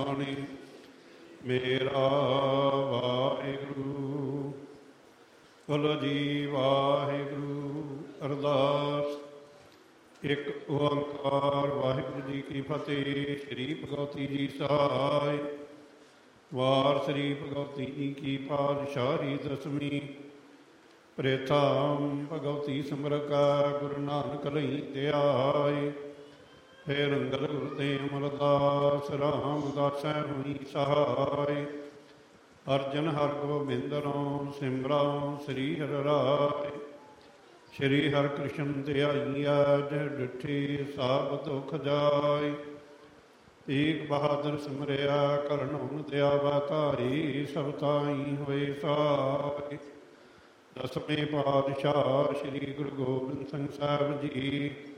ਬਾਣੀ ਮੇਰਾ ਵਾਹਿਗੁਰੂ। ਬੋਲੋ ਜੀ ਵਾਹਿਗੁਰੂ। ਅਰਦਾਸ। ਇੱਕ ਓੰਕਾਰ ਵਾਹਿਗੁਰੂ ਜੀ ਕੀ ਫਤਿਹ। ਸ਼੍ਰੀ ਭਗਵਤੀ ਜੀ ਸਹਾਇ। ਵਾਰ ਸ੍ਰੀ ਭਗਵਤੀ ਜੀ ਕੀ ਪਾਤਸ਼ਾਹੀ ਦਸਵੀਂ। ਪ੍ਰੇਥਾਮ ਭਗਵਤੀ ਸਿਮਰਕਾ ਗੁਰੂ ਨਾਨਕ ਲਈ ਧਿਆਇ। ਫੇਰ ਅੰਗਦ ਗੁਰਦੇ ਅਮਰਦਾਸ ਰਾਮਦਾਸੈ ਹੋਈ ਸਹਾਇ। ਅਰਜਨ ਹਰਿ ਗੋਬਿੰਦ ਰਾਮ ਸਿਮਰਾਂ ਸ੍ਰੀ ਹਰਿ ਰਾਇ। ਸ਼੍ਰੀ ਹਰਿ ਕ੍ਰਿਸ਼ਨ ਧਿਆਈਆ ਜਹ ਡਿਠੀ ਸਭ ਦੁਖ ਜਾਇ। ਏਕ ਬਹਾਦਰ ਸਿਮਰਿਆ ਕਰਨਉ ਦਿਆਵਾ ਧਾਰੀ। ਸਭ ਤਾਈ ਹੋਏ ਸਹਾਇ। ਦਸਵੇਂ ਪਾਤਸ਼ਾਹ ਸ਼੍ਰੀ ਗੁਰੂ ਗੋਬਿੰਦ ਸਿੰਘ ਸਾਹਿਬ ਜੀ